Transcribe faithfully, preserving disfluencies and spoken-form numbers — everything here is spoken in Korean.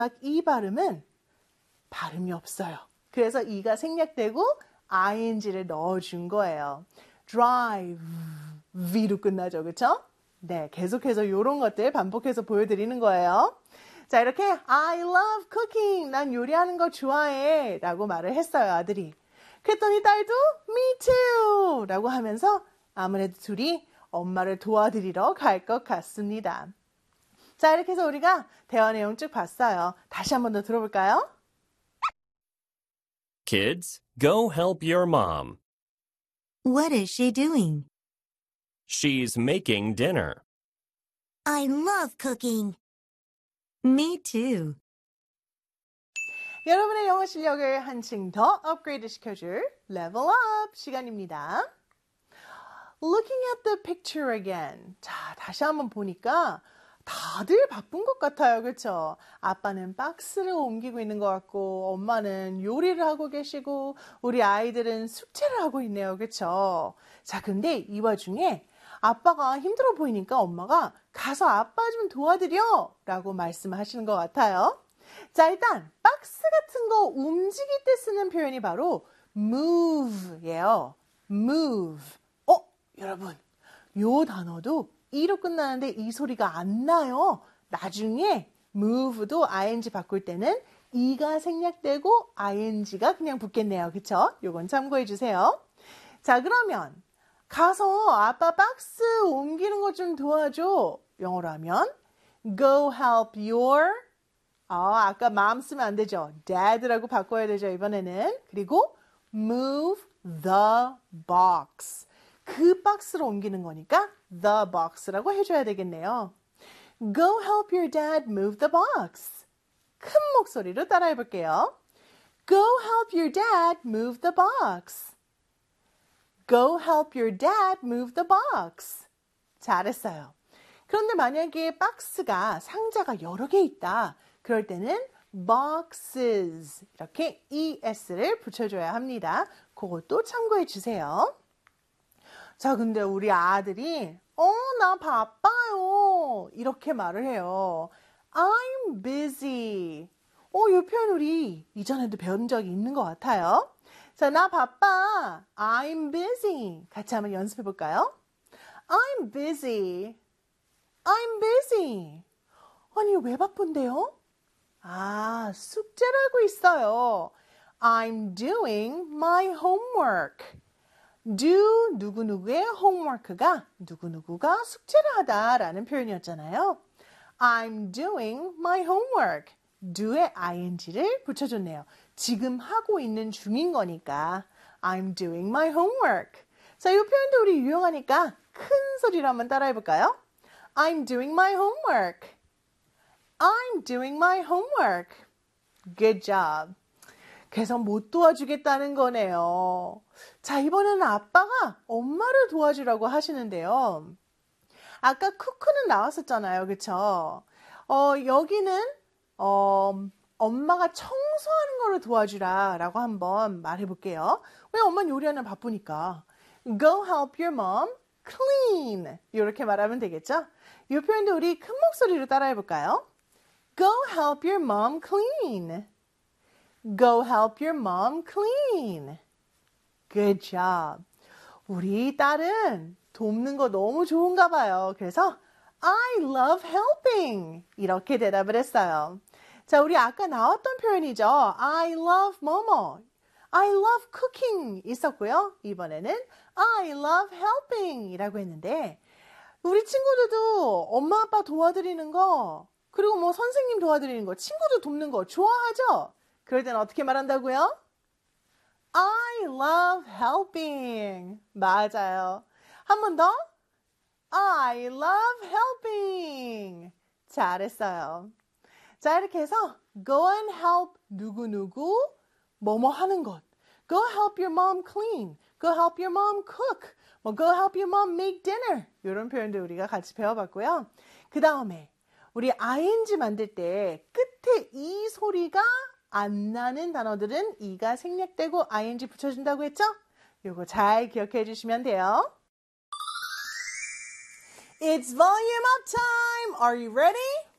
이 발음은 발음이 없어요. 그래서 이가 생략되고 ing를 넣어준 거예요. drive, v로 끝나죠. 그쵸? 네, 계속해서 이런 것들 반복해서 보여드리는 거예요. 자, 이렇게 I love cooking, 난 요리하는 거 좋아해 라고 말을 했어요, 아들이. 그랬더니 딸도 me too 라고 하면서 아무래도 둘이 엄마를 도와드리러 갈 것 같습니다. 자, 이렇게 해서 우리가 대화 내용 쭉 봤어요. 다시 한 번 더 들어볼까요? Kids, go help your mom. What is she doing? She's making dinner. I love cooking. Me too. 여러분의 영어 실력을 한층 더 업그레이드 시켜줄 Level Up 시간입니다. Looking at the picture again. 자, 다시 한번 보니까 다들 바쁜 것 같아요. 그렇죠? 아빠는 박스를 옮기고 있는 것 같고 엄마는 요리를 하고 계시고 우리 아이들은 숙제를 하고 있네요. 그렇죠? 자, 근데 이 와중에 아빠가 힘들어 보이니까 엄마가 가서 아빠 좀 도와드려 라고 말씀하시는 것 같아요. 자, 일단 박스 같은 거 움직일 때 쓰는 표현이 바로 move예요. move. 어, 여러분, 요 단어도 E로 끝나는데 이 소리가 안 나요. 나중에 move도 ing 바꿀 때는 E가 생략되고 ing가 그냥 붙겠네요. 그쵸? 요건 참고해 주세요. 자, 그러면 가서 아빠 박스 옮기는 거 좀 도와줘. 영어로 하면 go help your 아, 아까 mom 쓰면 안 되죠. dad라고 바꿔야 되죠. 이번에는. 그리고 move the box. 그 박스로 옮기는 거니까 the box라고 해줘야 되겠네요. Go help your dad move the box. 큰 목소리로 따라해 볼게요. Go help your dad move the box. Go help your dad move the box. 잘했어요. 그런데 만약에 박스가 상자가 여러 개 있다. 그럴 때는 boxes 이렇게 es를 붙여줘야 합니다. 그것도 참고해 주세요. 자, 근데 우리 아들이 어, 나 바빠요. 이렇게 말을 해요. I'm busy. 어, 이 표현 우리 이전에도 배운 적이 있는 것 같아요. 자, 나 바빠. I'm busy. 같이 한번 연습해 볼까요? I'm busy. I'm busy. 아니, 왜 바쁜데요? 아, 숙제를 하고 있어요. I'm doing my homework. do 누구누구의 homework가 누구누구가 숙제를 하다라는 표현이었잖아요. I'm doing my homework. do에 ing를 붙여줬네요. 지금 하고 있는 중인 거니까 I'm doing my homework. 자, 이 표현도 우리 유용하니까 큰 소리로 한번 따라해 볼까요? I'm doing my homework. I'm doing my homework. Good job. 그래서 못 도와주겠다는 거네요. 자, 이번에는 아빠가 엄마를 도와주라고 하시는데요. 아까 쿠크는 나왔었잖아요. 그쵸? 어, 여기는 어, 엄마가 청소하는 거를 도와주라 라고 한번 말해볼게요. 왜 엄마는 요리하는 바쁘니까. Go help your mom clean. 이렇게 말하면 되겠죠? 이 표현도 우리 큰 목소리로 따라해볼까요? Go help your mom clean. Go help your mom clean. Good job. 우리 딸은 돕는 거 너무 좋은가 봐요. 그래서 I love helping. 이렇게 대답을 했어요. 자, 우리 아까 나왔던 표현이죠. I love 뭐뭐. I love cooking 있었고요. 이번에는 I love helping 이라고 했는데 우리 친구들도 엄마 아빠 도와드리는 거 그리고 뭐 선생님 도와드리는 거 친구들 돕는 거 좋아하죠? 그럴 때는 어떻게 말한다고요? I love helping. 맞아요. 한 번 더. I love helping. 잘했어요. 자, 이렇게 해서 go and help 누구누구 뭐뭐 하는 것. Go help your mom clean. Go help your mom cook. 뭐 go help your mom make dinner. 이런 표현들 우리가 같이 배워봤고요. 그 다음에 우리 ing 만들 때 끝에 이 소리가 안 나는 단어들은 이가 생략되고 ing 붙여준다고 했죠? 요거 잘 기억해 주시면 돼요. It's volume up time. Are you ready?